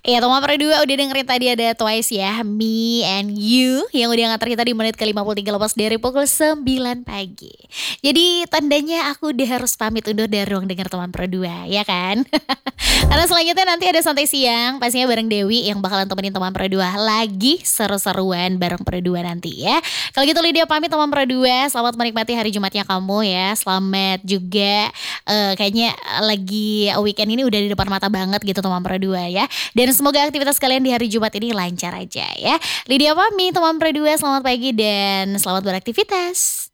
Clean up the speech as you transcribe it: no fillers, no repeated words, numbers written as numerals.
Iya, teman berdua udah dengerin tadi ada Twice ya, Me and You yang udah nganter kita di menit ke 53 lepas dari pukul 9 pagi. Jadi tandanya aku udah harus pamit undur dari ruang dengar teman berdua, ya kan? Karena selanjutnya nanti ada santai siang, pastinya bareng Dewi yang bakalan temenin teman berdua lagi seru-seruan bareng berdua nanti ya. Kalau gitu Lydia pamit teman berdua, selamat menikmati hari Jumatnya kamu ya. Selamat juga kayaknya lagi weekend ini udah di depan mata banget gitu teman berdua ya. Dan semoga aktivitas kalian di hari Jumat ini lancar aja ya. Lydia pamit teman berdua, selamat pagi dan selamat beraktivitas.